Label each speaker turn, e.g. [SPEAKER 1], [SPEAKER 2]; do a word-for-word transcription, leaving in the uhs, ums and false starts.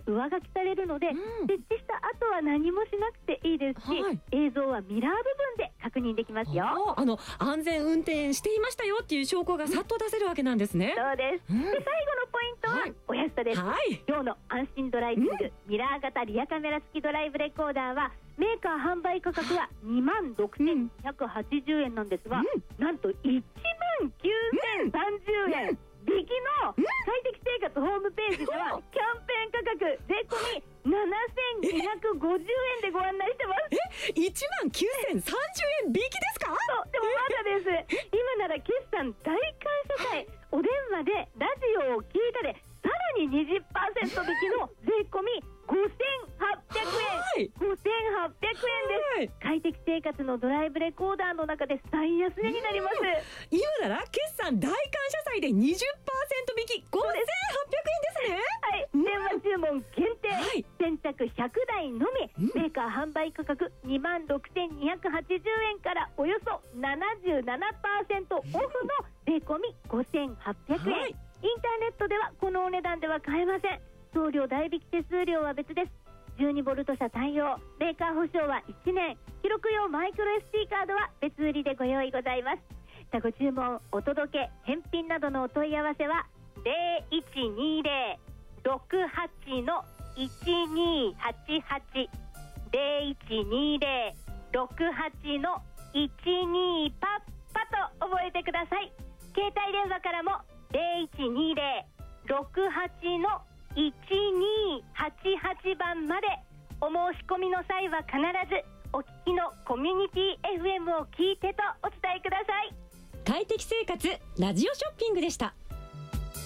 [SPEAKER 1] 上書きされるので、うん、設置した後は何もしなくていいですし、はい、映像はミラー部分で確認できますよ。
[SPEAKER 2] ああの安全運転していましたよっていう証拠がさっと出せるわけなんですね。
[SPEAKER 1] そうです、うん、で最後のポイントは、はい、お安さです、はい、今日の安心ドライビング、うん、ミラー型リアカメラ付きドライブレコーダーはメーカー販売価格はにまんろくせんにひゃくはちじゅうえんなんですが、うん、なんといちまんきゅうせんさんじゅうえん、うん引きの快適生活ホームページではキャンペーン価格税込みななせんにひゃくごじゅうえんでご案内してます。
[SPEAKER 2] えいちまんきゅうせんさんじゅうえん引きですか？
[SPEAKER 1] そうでもまだです。今なら決算大感謝祭、お電話でラジオを聞いたでさらに にじゅっパーセント 引きの税込みごせんはっぴゃくえん、ごせんはっぴゃくえんです。快適生活のドライブレコーダーの中で最安値になります。
[SPEAKER 2] 今なら決算大感謝祭で にじゅっパーセント 引きごせんはっぴゃくえんですね。
[SPEAKER 1] はい、電話注文限定、はい、先着ひゃくだいのみ、うん、メーカー販売価格にまんろくせんにひゃくはちじゅうえんからおよそ ななじゅうななパーセント オフの税込みごせんはっぴゃくえん、はい、インターネットではこのお値段では買えません。送料代引き手数料は別です。じゅうにボルト車対応、メーカー保証はいちねん、記録用マイクロ エスディー カードは別売りでご用意ございます。さあご注文、お届け、返品などのお問い合わせはゼロいちにゼロ ろくはち のいちにはちはち ゼロいちにゼロ ろくはち のいちにパッパと覚えてください。携帯電話からもゼロいちにゼロ ろくはち のいちにはちはちばんまで。お申し込みの際は必ずお聞きのコミュニティ エフエム を聞いてとお伝えください。
[SPEAKER 2] 快適生活ラジオショッピングでした。